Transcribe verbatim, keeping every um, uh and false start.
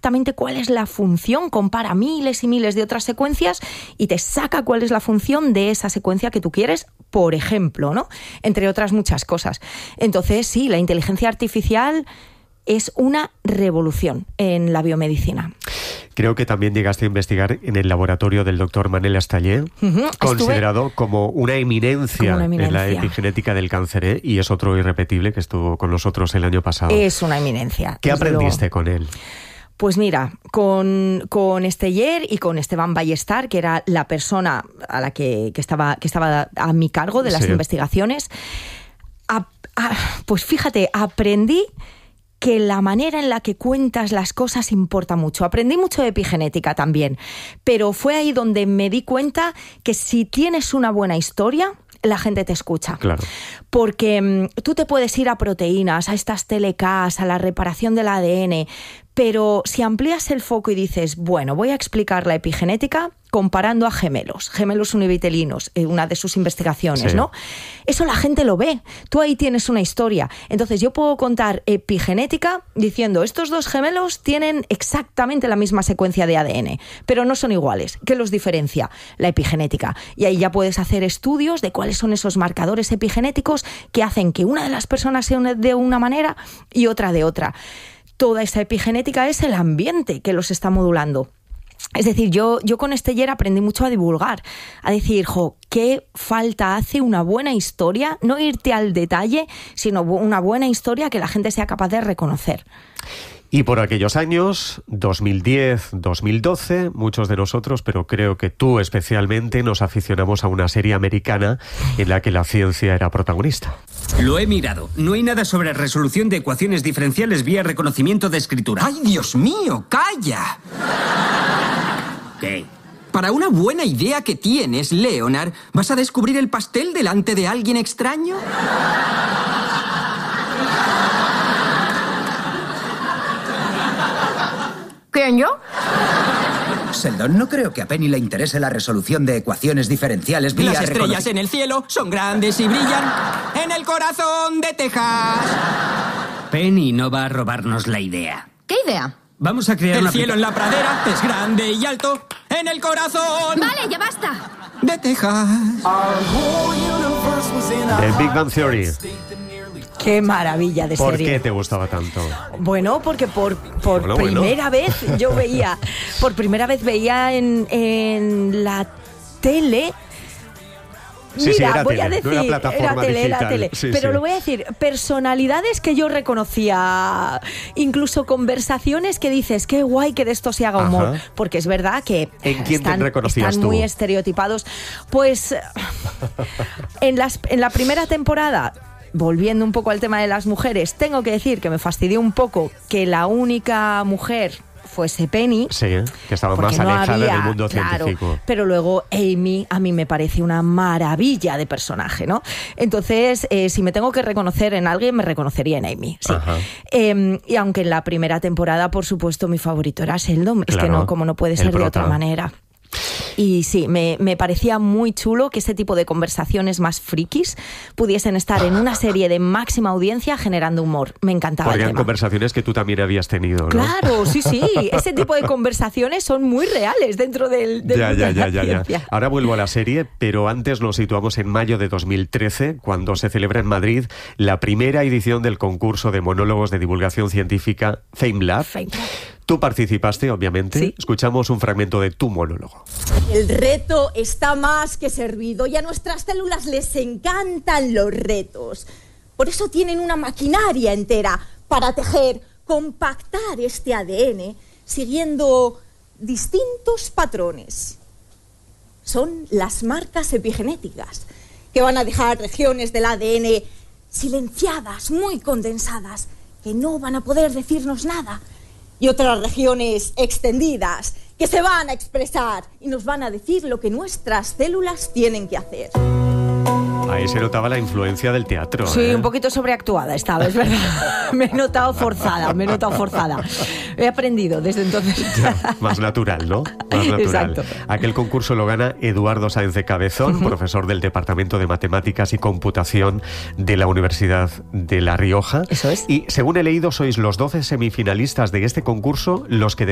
exactamente cuál es la función, compara miles y miles de otras secuencias y te saca cuál es la función de esa secuencia que tú quieres, por ejemplo, ¿no? Entre otras muchas cosas. Entonces, sí, la inteligencia artificial es una revolución en la biomedicina. Creo que también llegaste a investigar en el laboratorio del doctor Manel Estallé, uh-huh. considerado Estuve... como, una eminencia como una eminencia en la epigenética del cáncer, ¿eh? Y es otro irrepetible que estuvo con nosotros el año pasado. Es una eminencia. ¿Qué aprendiste luego con él? Pues mira, con, con Esteller y con Esteban Ballestar, que era la persona a la que, que, estaba, que estaba a mi cargo de las sí. investigaciones, a, a, pues fíjate, aprendí que la manera en la que cuentas las cosas importa mucho. Aprendí mucho de epigenética también, pero fue ahí donde me di cuenta que si tienes una buena historia, la gente te escucha. Claro. Porque mmm, tú te puedes ir a proteínas, a estas telecas, a la reparación del A D N, pero si amplías el foco y dices, bueno, voy a explicar la epigenética comparando a gemelos, gemelos univitelinos, eh, una de sus investigaciones, sí. ¿no? Eso la gente lo ve. Tú ahí tienes una historia. Entonces yo puedo contar epigenética diciendo, estos dos gemelos tienen exactamente la misma secuencia de A D N, pero no son iguales. ¿Qué los diferencia? La epigenética. Y ahí ya puedes hacer estudios de cuáles son esos marcadores epigenéticos que hacen que una de las personas sea de una manera y otra de otra. Toda esa epigenética es el ambiente que los está modulando. Es decir, yo, yo con Esteller aprendí mucho a divulgar, a decir, jo, qué falta hace una buena historia, no irte al detalle, sino una buena historia que la gente sea capaz de reconocer. Y por aquellos años, dos mil diez, dos mil doce, muchos de nosotros, pero creo que tú especialmente, nos aficionamos a una serie americana en la que la ciencia era protagonista. Lo he mirado. No hay nada sobre resolución de ecuaciones diferenciales vía reconocimiento de escritura. ¡Ay, Dios mío! ¡Calla! ¿Qué? Para una buena idea que tienes, Leonard, ¿vas a descubrir el pastel delante de alguien extraño? ¿Quién, yo? Sheldon, no creo que a Penny le interese la resolución de ecuaciones diferenciales vía... Las estrellas en el cielo son grandes y brillan en el corazón de Texas. Penny no va a robarnos la idea. ¿Qué idea? Vamos a crear El una... cielo en la pradera es grande y alto en el corazón... Vale, ya basta. ...de Texas. The Big Bang Theory. ¡Qué maravilla de ¿Por serie! qué te gustaba tanto? Bueno, porque por, por bueno, primera bueno. vez yo veía, por primera vez veía en, en la tele... Sí, Mira, sí, era voy tele, a decir, no era plataforma era tele, digital. era tele. Sí, pero sí. lo voy a decir, personalidades que yo reconocía, incluso conversaciones que dices, qué guay que de esto se haga humor, Ajá. porque es verdad que ¿En quién están, te reconocías están tú? muy estereotipados. Pues en, las, en la primera temporada, volviendo un poco al tema de las mujeres, tengo que decir que me fastidió un poco que la única mujer fuese Penny. Sí, que estaba más no alejada había, del mundo claro, científico. Pero luego Amy a mí me parece una maravilla de personaje, ¿no? Entonces, eh, si me tengo que reconocer en alguien, me reconocería en Amy, sí. Eh, y aunque en la primera temporada, por supuesto, mi favorito era Sheldon, claro, es que no, como no puede ser de otra manera. Y sí, me, me parecía muy chulo que ese tipo de conversaciones más frikis pudiesen estar en una serie de máxima audiencia generando humor. Me encantaba Porque el eran tema. conversaciones que tú también habías tenido, ¿no? Claro, sí, sí. Ese tipo de conversaciones son muy reales dentro del, del ya, mundo ya, de ya, la ya, ciencia. ya. Ahora vuelvo a la serie, pero antes nos situamos en mayo de dos mil trece, cuando se celebra en Madrid la primera edición del concurso de monólogos de divulgación científica FameLab. FameLab. Tú participaste, obviamente. Sí. Escuchamos un fragmento de tu monólogo. El reto está más que servido y a nuestras células les encantan los retos. Por eso tienen una maquinaria entera para tejer, compactar este A D N siguiendo distintos patrones. Son las marcas epigenéticas que van a dejar regiones del A D N silenciadas, muy condensadas, que no van a poder decirnos nada. Y otras regiones extendidas que se van a expresar y nos van a decir lo que nuestras células tienen que hacer. Ahí se notaba la influencia del teatro. Sí, ¿eh? un poquito sobreactuada estaba, es verdad. Me he notado forzada, me he notado forzada. He aprendido desde entonces. Ya, más natural, ¿no? Más natural. Exacto. Aquel concurso lo gana Eduardo Sáenz de Cabezón, uh-huh. profesor del Departamento de Matemáticas y Computación de la Universidad de La Rioja. Eso es. Y según he leído, sois los doce semifinalistas de este concurso los que